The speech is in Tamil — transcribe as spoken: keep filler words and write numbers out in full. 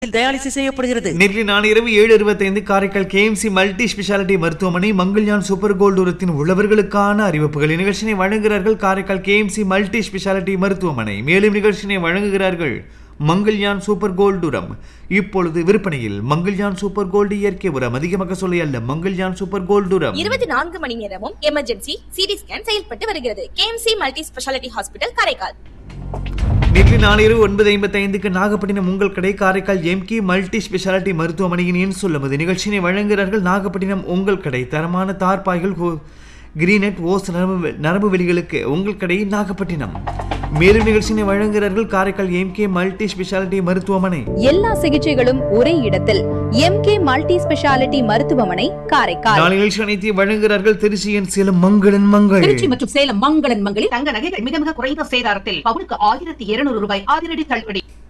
டயாலிசிஸ் செய்யப்படுகிறது. நெல்லை நாள் இரவு ஏழு இருபத்தைந்து காரைக்கால் கேஎம்சி மல்டி ஸ்பெஷாலிட்டி மருத்துவமனை மங்கள்யான் சூப்பர் கோல்டு உரத்தின் உழவர்களுக்கான அறிவிப்புகள். நிகழ்ச்சியை வழங்குகிறார்கள் காரைக்கால் கேஎம்சி மல்டி ஸ்பெஷாலிட்டி மருத்துவமனை. மேலும் நிகழ்ச்சியை வழங்குகிறார்கள் மங்கள்யான் சூப்பர் கோல்டு உரம். இப்பொழுது விற்பனையில் மங்கள்யான் சூப்பர் கோல்டு இயற்கை உரம். அதிகமாக சொல்ல அல்ல, மங்கள்யான் சூப்பர் கோல்டு உரம் இருபத்தி நான்கு மணி நேரமும் எமர்ஜென்சி சிடி ஸ்கேன் செயல்பட்டு வருகிறது. KMC multi speciality hospital Karaikal. நெல்லை நாளிரவு ஒன்பது ஐம்பத்தி ஐந்துக்கு நாகப்பட்டினம் உங்கள் கடை காரைக்கால் எம்கே மல்டி ஸ்பெஷாலிட்டி மருத்துவமனையின் எண் சொல்லுவது. நிகழ்ச்சியை வழங்குகிறார்கள் நாகப்பட்டினம் உங்கள் கடை. தரமான தார்பாய்கள் கிரீனட் ஓஸ் நரம்பு நரம்பு வெளிகளுக்கு உங்கள் கடை நாகப்பட்டினம். மேலும் நிகழ்ச்சியை வழங்குகிறார்கள் காரைக்கால் எம்கே மல்டி ஸ்பெஷாலிட்டி மருத்துவமனை. எல்லா சிகிச்சைகளும் ஒரே இடத்தில் எம்கே மல்டி ஸ்பெஷாலிட்டி மருத்துவமனை காரைக்கால். நாளை நிகழ்ச்சி அனைத்தையும் வழங்குகிறார்கள் திருச்சியின் சேலம் மங்களன் மங்கள். திருச்சி மற்றும் சேலம் மங்களன் மங்களில் தங்க நகைகள் மிக மிக குறைந்த சேதாரத்தில் பவுனுக்கு ஆயிரத்தி இருநூறு ரூபாய் அதிரடி தள்ளுபடி.